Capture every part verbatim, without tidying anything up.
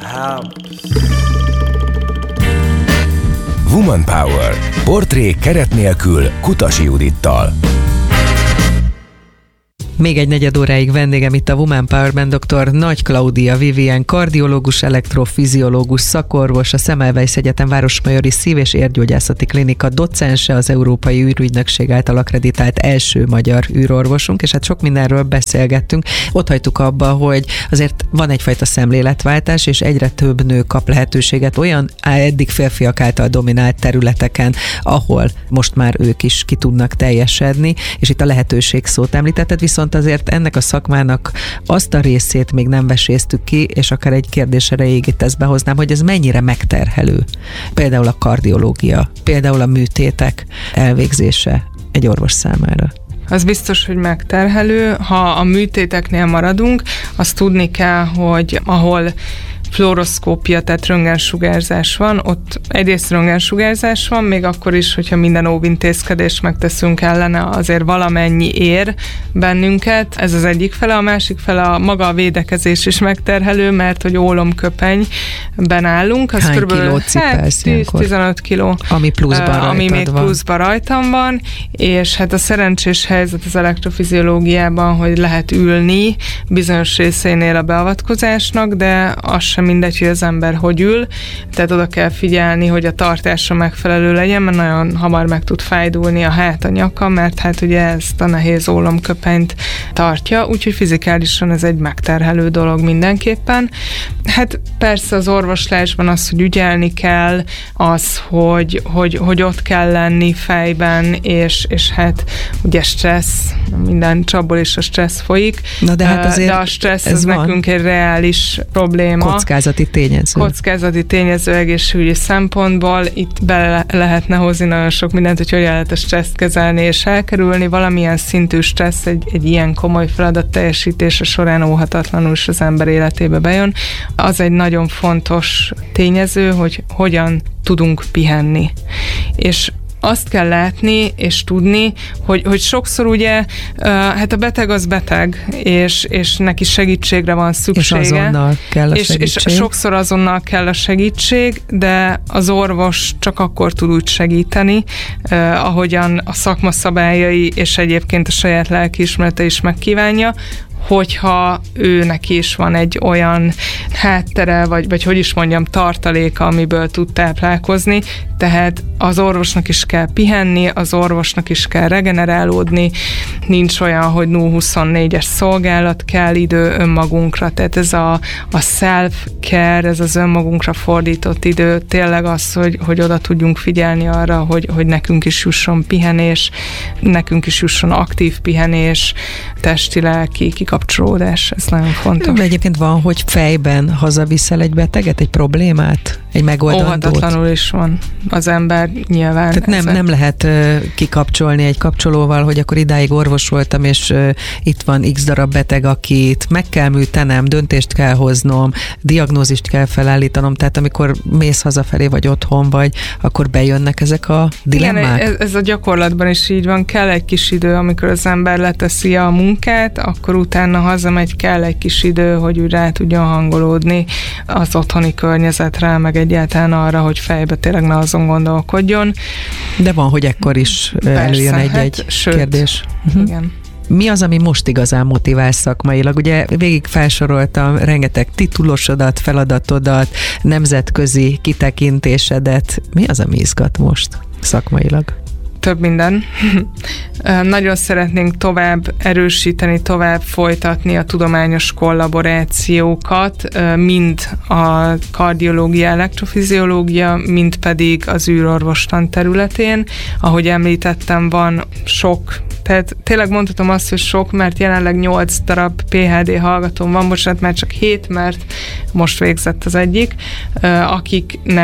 Woman Power. Portrék keret nélkül Kutasi Judittal. Még egy negyed óráig vendégem itt a Woman Powerben dr. Nagy Klaudia Vivien, kardiológus, elektrofiziológus, szakorvos, a Semmelweis Egyetem Városmajori Szív- és Érgyógyászati Klinika docense, az Európai űrügynökség által akkreditált első magyar űrorvosunk, és hát sok mindenről beszélgettünk. Ott hagytuk abba, hogy azért van egyfajta szemléletváltás, és egyre több nő kap lehetőséget olyan eddig férfiak által dominált területeken, ahol most már ők is ki tudnak teljesedni, és itt a lehetőség szót említetted, viszont azért ennek a szakmának azt a részét még nem veséztük ki, és akár egy kérdés erejéig itt ezt behoznám, hogy ez mennyire megterhelő. Például a kardiológia, például a műtétek elvégzése egy orvos számára. Az biztos, hogy megterhelő. Ha a műtéteknél maradunk, azt tudni kell, hogy ahol fluoroszkópia, tehát röntgensugárzás van, ott egyrészt röntgensugárzás van, még akkor is, hogyha minden óvintézkedést megteszünk ellene, azért valamennyi ér bennünket. Ez az egyik fele, a másik fele a maga a védekezés is megterhelő, mert hogy ólomköpenyben állunk. Az hány kilót cipelsz ilyenkor? tíz-tizenöt kiló. Ami pluszban rajtad Ami még van. pluszban rajtam van, és hát a szerencsés helyzet az elektrofiziológiában, hogy lehet ülni bizonyos részeinél a beavatkozásnak, de az sem mindegy, hogy az ember hogy ül, tehát oda kell figyelni, hogy a tartása megfelelő legyen, mert nagyon hamar meg tud fájdulni a hát, a nyaka, mert hát ugye ezt a nehéz ólomköpenyt tartja, úgyhogy fizikálisan ez egy megterhelő dolog mindenképpen. Hát persze az orvoslásban az, hogy ügyelni kell, az, hogy, hogy, hogy ott kell lenni fejben, és, és hát ugye stressz, minden csapból is a stressz folyik, Na de, hát azért de a stressz ez az van. nekünk egy reális probléma. Kockázati tényező. Kockázati tényező egészségügyi szempontból. Itt bele lehetne hozni nagyon sok mindent, hogy hogyan lehet a stresszt kezelni és elkerülni. Valamilyen szintű stressz egy, egy ilyen komoly feladat teljesítése során óhatatlanul is az ember életébe bejön. Az egy nagyon fontos tényező, hogy hogyan tudunk pihenni. És azt kell látni és tudni, hogy, hogy sokszor ugye, uh, hát a beteg az beteg, és, és neki segítségre van szüksége. És azonnal kell a és, segítség. És sokszor azonnal kell a segítség, de az orvos csak akkor tud úgy segíteni, uh, ahogyan a szakma szabályai és egyébként a saját lelkiismerete is megkívánja, hogyha őnek is van egy olyan háttere, vagy, vagy hogy is mondjam, tartaléka, amiből tud táplálkozni, tehát az orvosnak is kell pihenni, az orvosnak is kell regenerálódni, nincs olyan, hogy nulla huszonnégyes szolgálat, kell idő önmagunkra, tehát ez a, a self-care, ez az önmagunkra fordított idő, tényleg az, hogy, hogy oda tudjunk figyelni arra, hogy, hogy nekünk is jusson pihenés, nekünk is jusson aktív pihenés, testi-lelki kikapcsolódás, ez nagyon fontos. De egyébként van, hogy fejben hazaviszel egy beteget, egy problémát, egy megoldandót? Óhatatlanul is van az ember nyilván. Tehát nem, nem lehet uh, kikapcsolni egy kapcsolóval, hogy akkor idáig orvosoltam, és uh, itt van x darab beteg, akit meg kell műtenem, döntést kell hoznom, diagnózist kell felállítanom, tehát amikor mész hazafelé, vagy otthon vagy, akkor bejönnek ezek a dilemmák? Igen, ez, ez a gyakorlatban is így van, kell egy kis idő, amikor az ember leteszi a munkát, akkor utána hazamegy, kell egy kis idő, hogy úgy rá tudjon hangolódni az otthoni környezetre, meg egyáltalán arra, hogy fejbe tényleg ne azon gondolkodjon. De van, hogy ekkor is Persze, előjön egy-egy hát, sőt, kérdés. Igen. Mi az, ami most igazán motivál szakmailag? Ugye végig felsoroltam rengeteg titulosodat, feladatodat, nemzetközi kitekintésedet. Mi az, ami izgat most szakmailag? Több minden. Nagyon szeretnénk tovább erősíteni, tovább folytatni a tudományos kollaborációkat, mind a kardiológia, elektrofiziológia, mind pedig az űrorvostan területén. Ahogy említettem, van sok, tehát tényleg mondhatom azt, hogy sok, mert jelenleg nyolc darab pé há dé hallgatóm van, bocsánat, már csak hét, mert most végzett az egyik, akiknek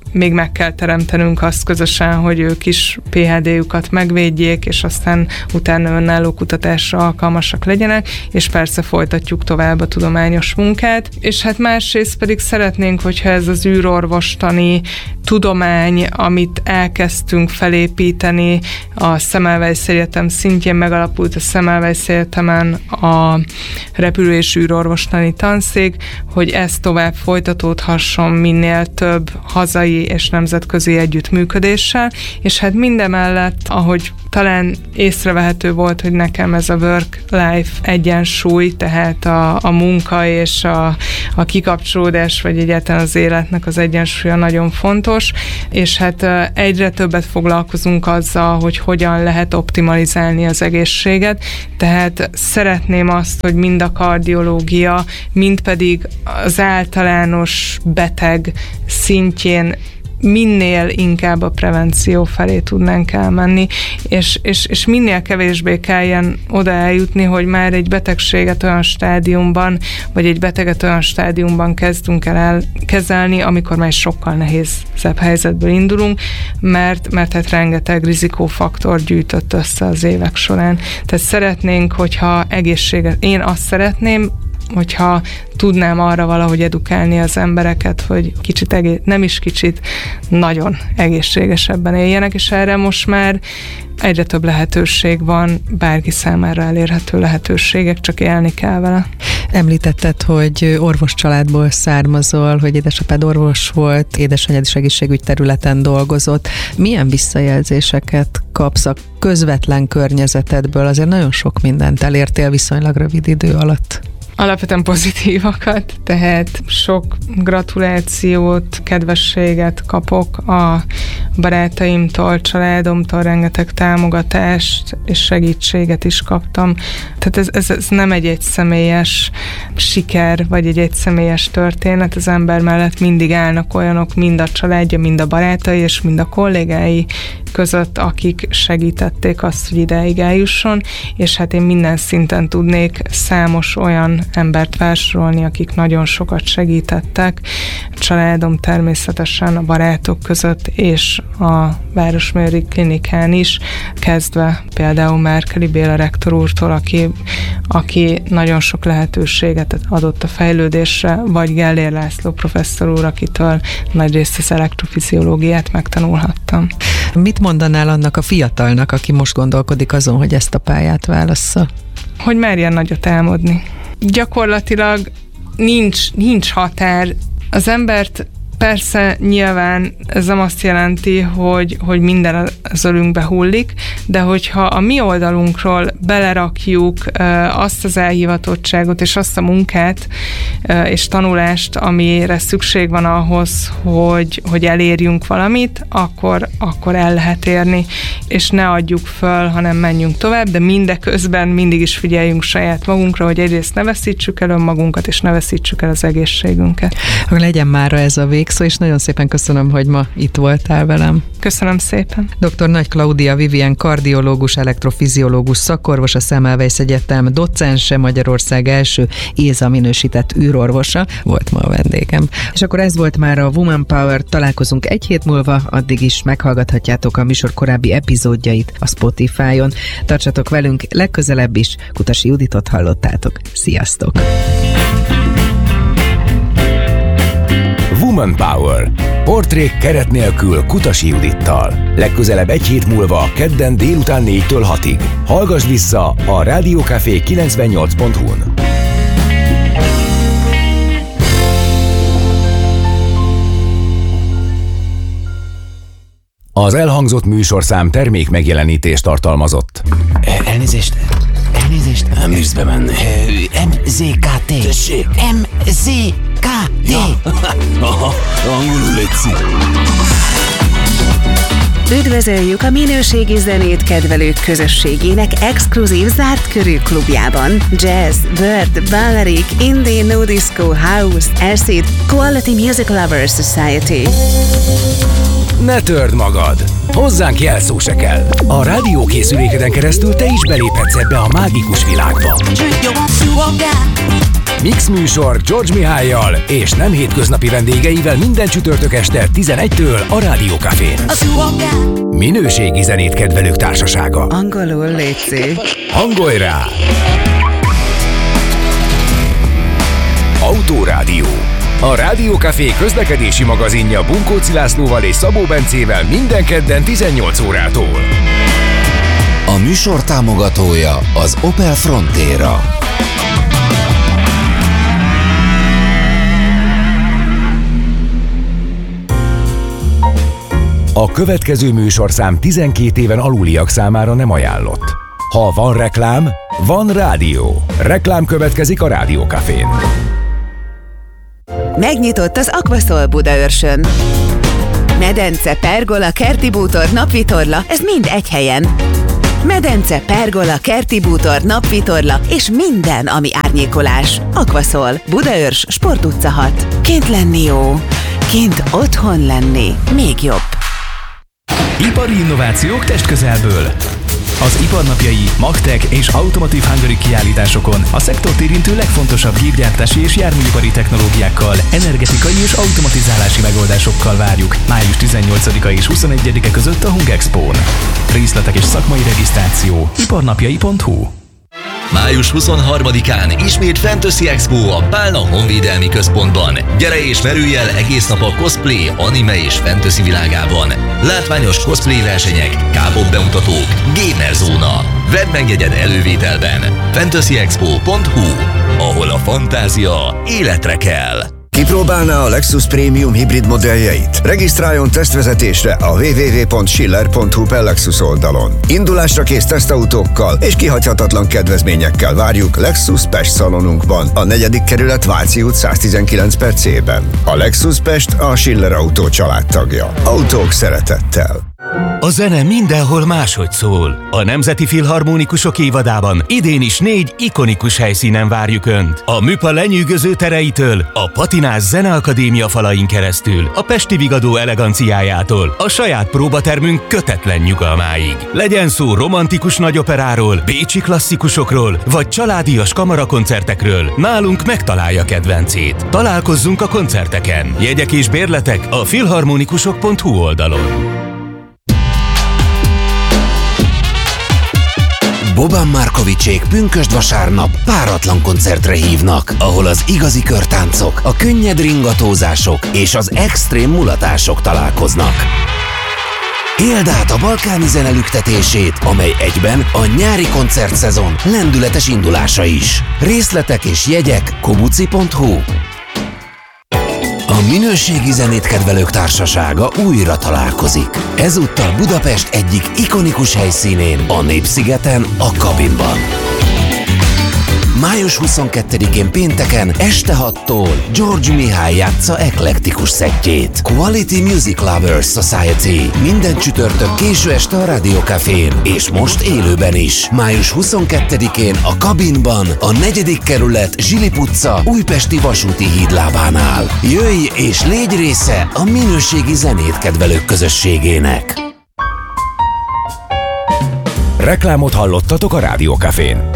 még meg kell teremtenünk azt közösen, hogy ők is pé há dé-jukat megvédjék, és aztán utána önálló kutatásra alkalmasak legyenek, és persze folytatjuk tovább a tudományos munkát. És hát másrészt pedig szeretnénk, hogyha ez az űrorvostani tudomány, amit elkezdtünk felépíteni a Semmelweis Egyetem szintjén, megalapult a Semmelweis Egyetemen a repülő- és űrorvostani tanszék, hogy ez tovább folytatódhasson minél több hazai és nemzetközi együttműködéssel, és hát mindemellett, ahogy talán észrevehető volt, hogy nekem ez a work-life egyensúly, tehát a, a munka és a, a kikapcsolódás, vagy egyáltalán az életnek az egyensúlya nagyon fontos, és hát egyre többet foglalkozunk azzal, hogy hogyan lehet optimalizálni az egészséget, tehát szeretném azt, hogy mind a kardiológia, mind pedig az általános beteg szintjén minél inkább a prevenció felé tudnánk elmenni, és, és, és minél kevésbé kelljen oda eljutni, hogy már egy betegséget olyan stádiumban, vagy egy beteget olyan stádiumban kezdünk el, el kezelni, amikor már sokkal nehézebb helyzetből indulunk, mert, mert hát rengeteg rizikófaktor gyűjtött össze az évek során. Tehát szeretnénk, hogyha egészséges, én azt szeretném, hogyha tudnám arra valahogy edukálni az embereket, hogy kicsit egész, nem is kicsit, nagyon egészségesebben éljenek, és erre most már egyre több lehetőség van, bárki számára elérhető lehetőségek, csak élni kell vele. Említetted, hogy orvos családból származol, hogy édesapád orvos volt, édesanyád is egészségügy területen dolgozott. Milyen visszajelzéseket kapsz a közvetlen környezetedből? Azért nagyon sok mindent elértél viszonylag rövid idő alatt. Alapvetően pozitívakat, tehát sok gratulációt, kedvességet kapok a barátaimtól, családomtól, rengeteg támogatást és segítséget is kaptam. Tehát ez, ez, ez nem egy egyszemélyes siker, vagy egy egyszemélyes történet. Az ember mellett mindig állnak olyanok, mind a családja, mind a barátai, és mind a kollégái között, akik segítették azt, hogy ideig eljusson, és hát én minden szinten tudnék számos olyan embert felsorolni, akik nagyon sokat segítettek. A családom természetesen a barátok között, és a Városmajori Klinikán is, kezdve például Merkeli Béla rektor úrtól, aki, aki nagyon sok lehetőséget adott a fejlődésre, vagy Gellér László professzor úr, akitől nagyrészt az elektrofiziológiát megtanulhattam. Mit mondanál annak a fiatalnak, aki most gondolkodik azon, hogy ezt a pályát válassza? Hogy merjen nagyot álmodni. Gyakorlatilag nincs, nincs határ. Az embert persze nyilván ez nem azt jelenti, hogy, hogy minden az ölünkbe hullik, de hogyha a mi oldalunkról belerakjuk azt az elhivatottságot és azt a munkát és tanulást, amire szükség van ahhoz, hogy, hogy elérjünk valamit, akkor, akkor el lehet érni, és ne adjuk föl, hanem menjünk tovább, de mindeközben mindig is figyeljünk saját magunkra, hogy egyrészt ne veszítsük el önmagunkat, és ne veszítsük el az egészségünket. Hogy legyen mára ez a végszó, és nagyon szépen köszönöm, hogy ma itt voltál velem. Köszönöm szépen. doktor Nagy Klaudia Vivien kardiológus, elektrofiziológus szakorvos, a Semmelweis Egyetem docense, Magyarország első éza minősített űrorvosa volt ma a vendégem. És akkor ez volt már a Woman Power, találkozunk egy hét múlva, addig is meghallgathatjátok a műsor korábbi epizódjait a Spotify-on. Tartsatok velünk legközelebb is, Kutasi Juditot hallottátok. Sziasztok! Woman Power. Portrék keret nélkül Kutasi Judittal. Legközelebb egy hét múlva, kedden délután négytől hatig. Hallgass vissza a Rádió Café kilencvennyolc pont hu-n. Az elhangzott műsorszám termék megjelenítést tartalmazott. Elnézést, elnézést. Nem bírsz bemenni. em zé ká té. Tessék. em zé ká té. Ja. Aha, angolul létszik. Üdvözöljük a minőségi zenét kedvelők közösségének exkluzív zárt körű klubjában. Jazz, Bird, Balearic, Indie, No Disco, House, Acid, Quality Music Lovers Society. Ne törd magad! Hozzánk jelszó se kell. A rádiókészülékeden keresztül te is beléphetsz ebbe a mágikus világba. Mix műsor George Mihályjal és nem hétköznapi vendégeivel minden csütörtök este tizenegytől a Rádió Cafén. Minőségi zenét kedvelők társasága. Angolul létszik. Hangolj rá! Autórádió. A Rádió Café közlekedési magazinja Bunkóci Lászlóval és Szabó Bencével minden kedden tizennyolc órától. A műsor támogatója az Opel Frontera. A következő műsorszám tizenkét éven aluliak számára nem ajánlott. Ha van reklám, van rádió. Reklám következik a Rádió Cafén. Megnyitott az Aquaszol Budaörsön. Medence, pergola, kerti bútor, napvitorla, ez mind egy helyen. Medence, pergola, kerti bútor, napvitorla és minden, ami árnyékolás. Aquaszol, Budaörs, Sport utca hat. Kint lenni jó, kint otthon lenni még jobb. Ipari innovációk testközelből. Az iparnapjai, Magtech és Automotive Hungary kiállításokon a szektort érintő legfontosabb gépgyártási és járműipari technológiákkal, energetikai és automatizálási megoldásokkal várjuk május tizennyolcadika és huszonegyedike között a Hungexpón. Részletek és szakmai regisztráció iparnapjai pont hu. május huszonharmadikán ismét Fantasy Expo a Pálna Honvédelmi Központban. Gyere és merülj el egész nap a cosplay, anime és fantasy világában. Látványos cosplay versenyek, K-pop bemutatók, gamer zóna. Vedd meg jegyed elővételben. fantasy expo pont hu, ahol a fantázia életre kell. Kipróbálná a Lexus Premium hibrid modelljeit? Regisztráljon tesztvezetésre a double-u double-u double-u pont schiller pont hu per Lexus oldalon. Indulásra kész tesztautókkal és kihagyhatatlan kedvezményekkel várjuk Lexus Pest szalonunkban, a negyedik kerület Váci út száztizenkilenc per C-ben. A Lexus Pest a Schiller Autó családtagja. Autók szeretettel. A zene mindenhol máshogy szól. A Nemzeti Filharmonikusok évadában idén is négy ikonikus helyszínen várjuk Önt. A Műpa lenyűgöző tereitől, a Patinás Zeneakadémia falain keresztül, a Pesti Vigadó eleganciájától, a saját próbatermünk kötetlen nyugalmáig. Legyen szó romantikus nagyoperáról, bécsi klasszikusokról, vagy családias kamarakoncertekről, nálunk megtalálja kedvencét. Találkozzunk a koncerteken. Jegyek és bérletek a filharmonikusok pont hu oldalon. Boban Markovicsék pünkösd vasárnap páratlan koncertre hívnak, ahol az igazi körtáncok, a könnyed ringatózások és az extrém mulatások találkoznak. Éld át a balkáni zene lüktetését, amely egyben a nyári koncertszezon lendületes indulása is. Részletek és jegyek kobuci pont hu. A minőségi zenét kedvelők társasága újra találkozik. Ezúttal Budapest egyik ikonikus helyszínén, a Népszigeten, a Kabinban. május huszonkettedikén pénteken este hattól George Mihály játsza eklektikus szettjét. Quality Music Lovers Society. Minden csütörtök késő este a Rádió Cafén, és most élőben is. május huszonkettedikén a Kabinban, a negyedik kerület Zsilip utca Újpesti vasúti hídlábánál. Jöjj és légy része a minőségi zenét kedvelők közösségének. Reklámot hallottatok a Rádió Cafén.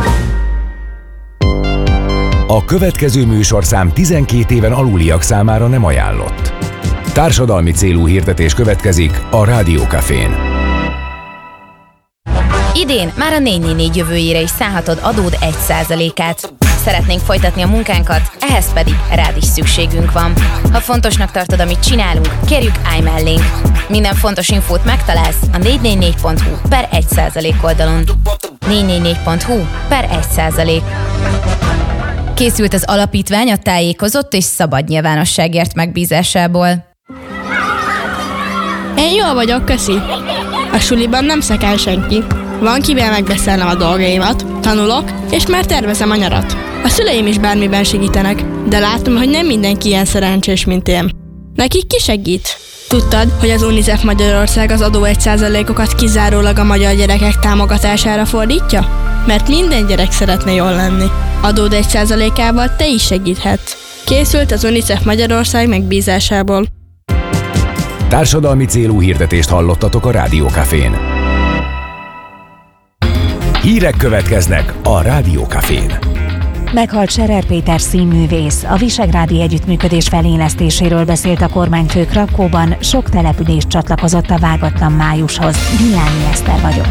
A következő műsorszám tizenkét éven aluliak számára nem ajánlott. Társadalmi célú hirdetés következik a Rádió Cafén. Idén már a négy négy négy jövőjére is szállhatod adód egy százalékát. Szeretnénk folytatni a munkánkat, ehhez pedig rád is szükségünk van. Ha fontosnak tartod, amit csinálunk, kérjük, állj mellénk. Minden fontos infót megtalálsz a négy négy négy pont hu per egy százalék oldalon. négy négy négy pont hu per egy százalék. Készült az alapítvány a tájékozott és szabad nyilvánosságért megbízásából. Én jól vagyok, köszi. A suliban nem szekel senki. Van kivel megbeszélnem a dolgaimat, tanulok, és már tervezem a nyarat. A szüleim is bármiben segítenek, de látom, hogy nem mindenki ilyen szerencsés, mint én. Nekik ki segít? Tudtad, hogy az UNICEF Magyarország az adó egy százalékokat kizárólag a magyar gyerekek támogatására fordítja? Mert minden gyerek szeretne jól lenni. Adód egy százalékával te is segíthetsz. Készült az UNICEF Magyarország megbízásából. Társadalmi célú hirdetést hallottatok a Rádió Cafén. Hírek következnek a Rádió Cafén. Meghalt Scherer Péter színművész. A visegrádi együttműködés felélesztéséről beszélt a kormányfő Krakkóban, sok település csatlakozott a vágatlan májushoz. Villányi Eszter vagyok.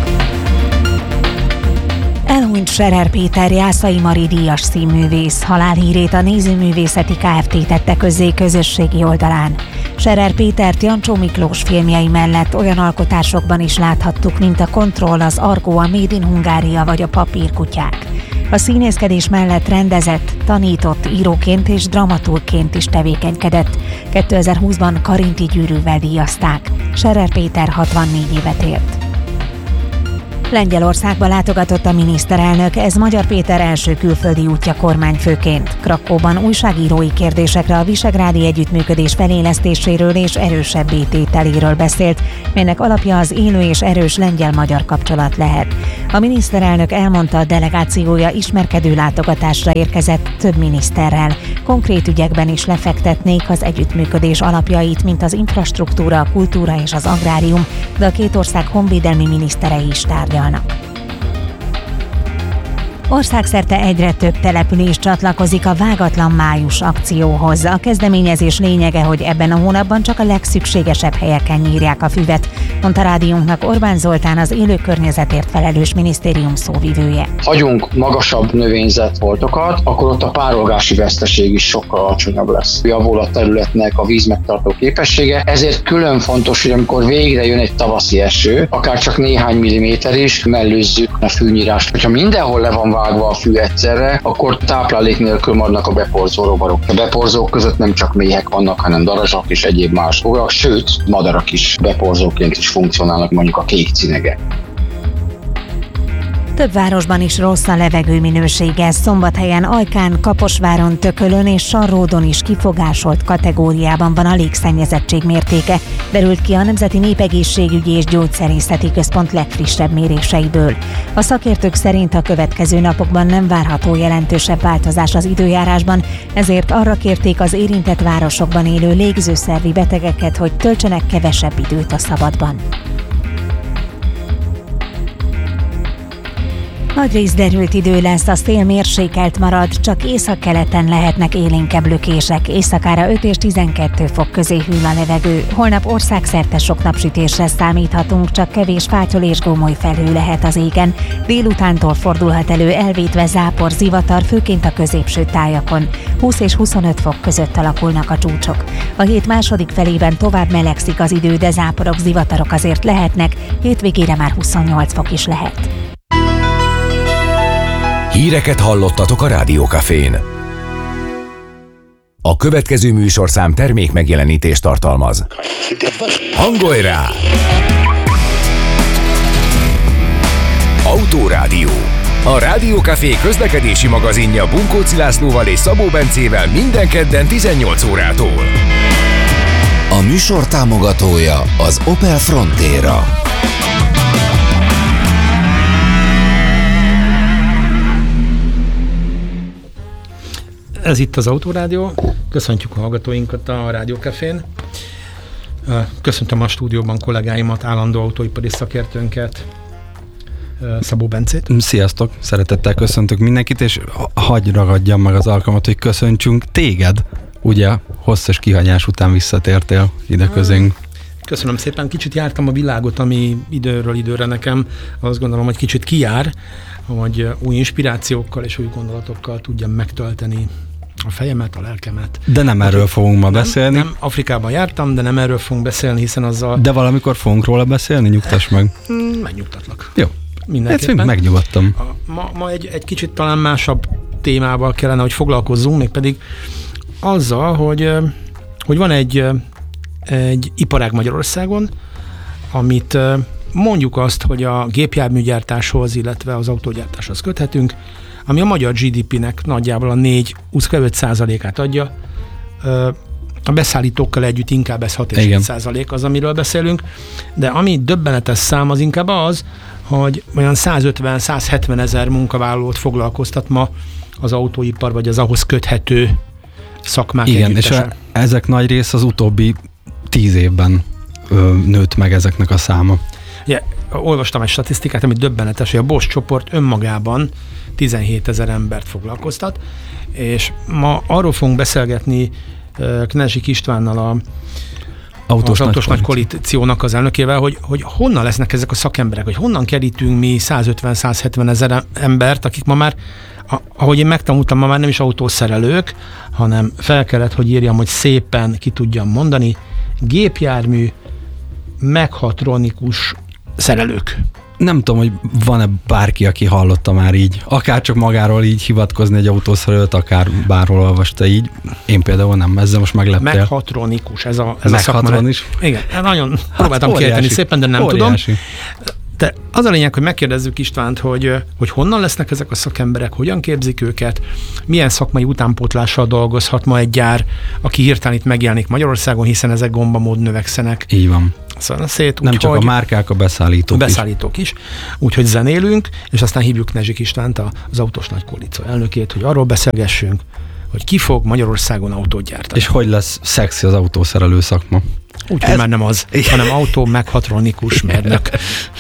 Elhunyt Scherer Péter Jászai Mari díjas színművész. Halálhírét a Nézőművészeti Kft. Tette közzé közösségi oldalán. Scherer Pétert Jancsó Miklós filmjei mellett olyan alkotásokban is láthattuk, mint a Kontroll, az Argo, a Made in Hungária vagy a Papírkutyák. A színészkedés mellett rendezett, tanított, íróként és dramaturgként is tevékenykedett. kétezer-húszban Karinti Gyűrűvel díjazták. Scherer Péter hatvannégy évet élt. Lengyelországba látogatott a miniszterelnök, ez Magyar Péter első külföldi útja kormányfőként. Krakkóban újságírói kérdésekre a visegrádi együttműködés felélesztéséről és erősebbé tételéről beszélt, melynek alapja az élő és erős lengyel-magyar kapcsolat lehet. A miniszterelnök elmondta, a delegációja ismerkedő látogatásra érkezett több miniszterrel. Konkrét ügyekben is lefektetnék az együttműködés alapjait, mint az infrastruktúra, a kultúra és az agrárium, de a két ország honvédelmi miniszterei is tárgyalnak. Országszerte egyre több település csatlakozik a Vágatlan május akcióhoz. A kezdeményezés lényege, hogy ebben a hónapban csak a legszükségesebb helyeken nyírják a füvet, mondta rádiónknak Orbán Zoltán, az élő környezetért felelős minisztérium szóvivője. Hagyunk magasabb növényzetfoltokat, akkor ott a párolgási veszteség is sokkal alacsonyabb lesz. Javul a területnek a víz megtartó képessége, ezért külön fontos, hogy amikor végre jön egy tavaszi eső, akár csak néhány milliméter is, mellőzzük a fűnyírást. Hogyha mindenhol le van vágva a fű egyszerre, akkor táplálék nélkül maradnak a beporzó rovarok. A beporzók között nem csak méhek vannak, hanem darazsak és egyéb más fogalak, sőt, madarak is beporzóként is funkcionálnak, mondjuk a kék cinege. Több városban is rossz a levegő minősége. Szombathelyen, Ajkán, Kaposváron, Tökölön és Sarródon is kifogásolt kategóriában van a légszennyezettség mértéke, derült ki a Nemzeti Népegészségügyi és Gyógyszerészeti Központ legfrissebb méréseiből. A szakértők szerint a következő napokban nem várható jelentősebb változás az időjárásban, ezért arra kérték az érintett városokban élő légzőszervi betegeket, hogy töltsenek kevesebb időt a szabadban. Nagyrészt derült idő lesz, a szél mérsékelt marad, csak északkeleten lehetnek élénkebb lökések, éjszakára öt és tizenkettő fok közé hűl a levegő. Holnap országszerte sok napsütésre számíthatunk, csak kevés fátyol és gomoly felhő lehet az égen. Délutántól fordulhat elő elvétve zápor, zivatar, főként a középső tájakon. húsz és huszonöt fok között alakulnak a csúcsok. A hét második felében tovább melegszik az idő, de záporok, zivatarok azért lehetnek, hétvégére már huszonnyolc fok is lehet. Híreket hallottatok a Rádiókafén. A következő műsorszám termék megjelenítést tartalmaz. Hangolj rá! Autórádió. A Rádiókafé közlekedési magazinja Bunkóci Lászlóval és Szabó Bencével minden kedden tizennyolc órától. A műsor támogatója az Opel Frontera. Ez itt az Autórádió. Köszöntjük a hallgatóinkat a Rádiókafén. Köszöntöm a stúdióban kollégáimat, állandó autóipari szakértőnket, Szabó Bencét. Sziasztok! Szeretettel köszöntök mindenkit, és hagyj ragadjam meg az alkalmat, hogy köszöntsünk téged. Ugye hosszas kihagyás után visszatértél ide közénk. Köszönöm szépen. Kicsit jártam a világot, ami időről időre nekem azt gondolom, hogy kicsit kijár, hogy új inspirációkkal és új gondolatokkal tudjam megtölteni a fejemet, a lelkemet. De nem erről fogunk ma nem, beszélni. Nem, Afrikában jártam, de nem erről fogunk beszélni, hiszen azzal... De valamikor fogunk róla beszélni? Nyugtass meg. Megnyugtatlak. Jó. Mindenképpen. Hát megnyugodtam. Ma, ma egy, egy kicsit talán másabb témával kellene, hogy foglalkozzunk, mégpedig azzal, hogy, hogy van egy, egy iparág Magyarországon, amit mondjuk azt, hogy a gépjárműgyártáshoz, illetve az autógyártáshoz köthetünk, ami a magyar gé dé pének nagyjából a négy-öt százalékát adja. A beszállítókkal együtt inkább ez hat és hét százalék az, amiről beszélünk, de ami döbbenetes szám, az inkább az, hogy olyan százötven-százhetven ezer munkavállalót foglalkoztat ma az autóipar, vagy az ahhoz köthető szakmák Igen, együttese. És a, ezek nagy rész az utóbbi tíz évben ö, nőtt meg ezeknek a száma. Ugye, olvastam egy statisztikát, ami döbbenetes, hogy a Bosch csoport önmagában tizenhétezer embert foglalkoztat, és ma arról fogunk beszélgetni Knezsik Istvánnal, a Autós, az Autós Nagy Koalíciónak az elnökével, hogy, hogy honnan lesznek ezek a szakemberek, hogy honnan kerítünk mi százötven-százhetven ezer embert, akik ma már, ahogy én megtanultam, ma már nem is autószerelők, hanem fel kellett, hogy írjam, hogy szépen ki tudjam mondani, gépjármű, mechatronikus szerelők. Nem tudom, hogy van-e bárki, aki hallotta már így, akár csak magáról így hivatkozni egy autószerelőt, akár bárhol olvasta így. Én például nem, ezzel most megleptél. Mechatronikus, ez a, ez a szakma. Igen, nagyon hát próbáltam kiejteni szépen, de nem óriási. tudom. De az a lényeg, hogy megkérdezzük Istvánt, hogy, hogy honnan lesznek ezek a szakemberek, hogyan képzik őket, milyen szakmai utánpótlással dolgozhat ma egy gyár, aki hirtelen itt megjelenik Magyarországon, hiszen ezek gombamód növekszenek. Így van. Szóval szét, nem úgy, csak a márkák, a beszállítók, a beszállítók is. is. Úgyhogy zenélünk, és aztán hívjuk Knezsik Istvánt, az Autós Nagy Koalíció elnökét, hogy arról beszélgessünk, hogy ki fog Magyarországon autót gyártani. És hogy lesz szexi az autószerelő szakma. Úgyhogy már nem az, hanem autó mechatronikus mérnök.